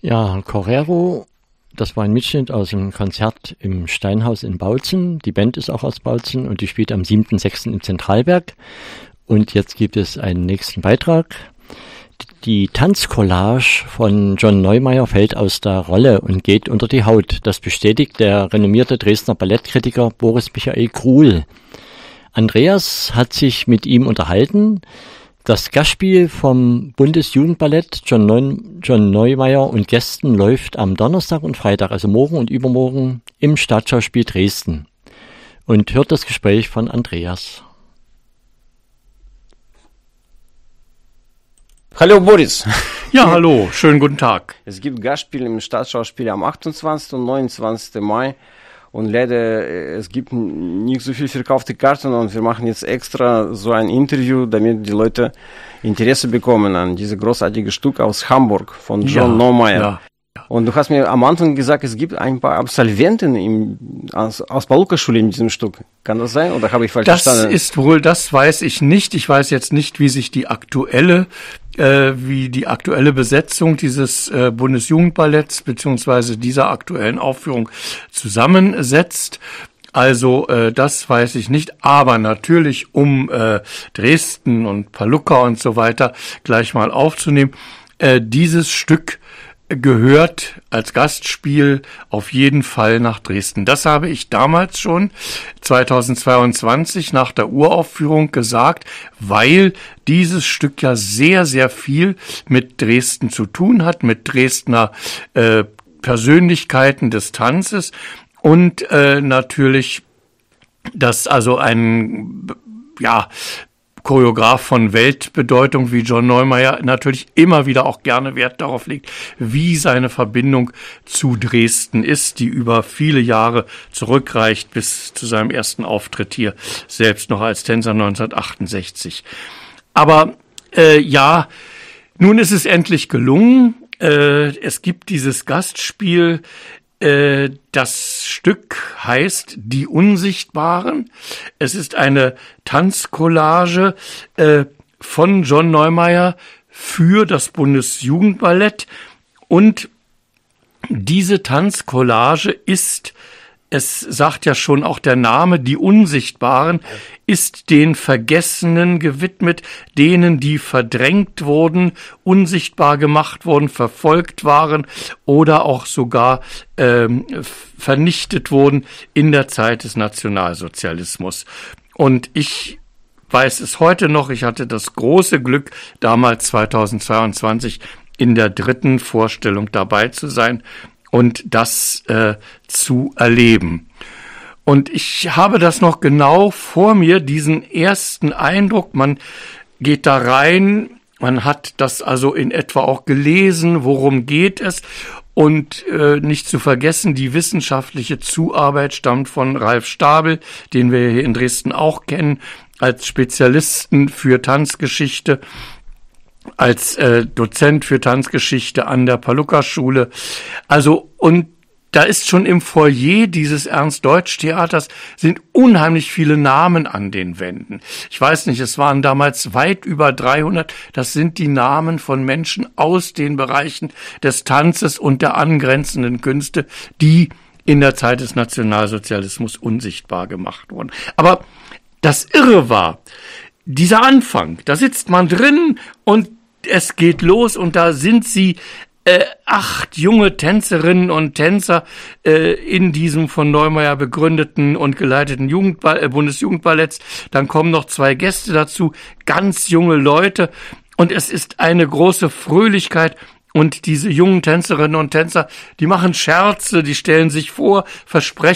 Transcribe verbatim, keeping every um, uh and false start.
Ja, Correro, das war ein Mitschnitt aus dem Konzert im Steinhaus in Bautzen. Die Band ist auch aus Bautzen und die spielt am siebten sechsten im Zentralberg. Und jetzt gibt es einen nächsten Beitrag. Die Tanzcollage von John Neumeier fällt aus der Rolle und geht unter die Haut. Das bestätigt der renommierte Dresdner Ballettkritiker Boris Michael Kruhl. Andreas hat sich mit ihm unterhalten. Das Gastspiel vom Bundesjugendballett John, Neu- John Neumeier und Gästen läuft am Donnerstag und Freitag, also morgen und übermorgen, im Staatsschauspiel Dresden. Und hört das Gespräch von Andreas. Hallo Boris. Ja, hallo, schönen guten Tag. Es gibt Gastspiel im Staatsschauspiel am achtundzwanzigsten und neunundzwanzigsten Mai. Und leider, es gibt nicht so viel verkaufte Karten und wir machen jetzt extra so ein Interview, damit die Leute Interesse bekommen an dieses großartige Stück aus Hamburg von John ja, Neumeier. Ja. Und du hast mir am Anfang gesagt, es gibt ein paar Absolventen im, aus, aus Palluca-Schule in diesem Stück. Kann das sein oder habe ich falsch das verstanden? Das ist wohl, das weiß ich nicht. Ich weiß jetzt nicht, wie sich die aktuelle äh, wie die aktuelle Besetzung dieses äh, Bundesjugendballetts beziehungsweise dieser aktuellen Aufführung zusammensetzt. Also äh, das weiß ich nicht, aber natürlich, um äh, Dresden und Palluca und so weiter gleich mal aufzunehmen, äh, dieses Stück gehört als Gastspiel auf jeden Fall nach Dresden. Das habe ich damals schon zweitausendzweiundzwanzig nach der Uraufführung gesagt, weil dieses Stück ja sehr, sehr viel mit Dresden zu tun hat, mit Dresdner äh, Persönlichkeiten des Tanzes und äh, natürlich, dass also ein, ja, Choreograf von Weltbedeutung wie John Neumeier natürlich immer wieder auch gerne Wert darauf legt, wie seine Verbindung zu Dresden ist, die über viele Jahre zurückreicht bis zu seinem ersten Auftritt hier, selbst noch als Tänzer neunzehnhundertachtundsechzig. Aber äh, ja, nun ist es endlich gelungen. Äh, es gibt dieses Gastspiel. Das Stück heißt Die Unsichtbaren. Es ist eine Tanzcollage äh, von John Neumeier für das Bundesjugendballett. Und diese Tanzcollage ist, es sagt ja schon auch der Name, Die Unsichtbaren, ist den Vergessenen gewidmet, denen, die verdrängt wurden, unsichtbar gemacht wurden, verfolgt waren oder auch sogar ähm, vernichtet wurden in der Zeit des Nationalsozialismus. Und ich weiß es heute noch, ich hatte das große Glück, damals zweitausendzweiundzwanzig in der dritten Vorstellung dabei zu sein und das äh, zu erleben. Und ich habe das noch genau vor mir, diesen ersten Eindruck. Man geht da rein, man hat das also in etwa auch gelesen, worum geht es. Und äh, nicht zu vergessen, die wissenschaftliche Zuarbeit stammt von Ralf Stabel, den wir hier in Dresden auch kennen, als Spezialisten für Tanzgeschichte, als äh, Dozent für Tanzgeschichte an der Palluca-Schule. Also, und da ist schon im Foyer dieses Ernst-Deutsch-Theaters sind unheimlich viele Namen an den Wänden. Ich weiß nicht, es waren damals weit über dreihundert. Das sind die Namen von Menschen aus den Bereichen des Tanzes und der angrenzenden Künste, die in der Zeit des Nationalsozialismus unsichtbar gemacht wurden. Aber das Irre war, dieser Anfang, da sitzt man drin und es geht los und da sind sie Äh, acht junge Tänzerinnen und Tänzer äh, in diesem von Neumeier begründeten und geleiteten Jugendball- äh, Bundesjugendballetts. Dann kommen noch zwei Gäste dazu, ganz junge Leute. Und es ist eine große Fröhlichkeit. Und diese jungen Tänzerinnen und Tänzer, die machen Scherze, die stellen sich vor, versprechen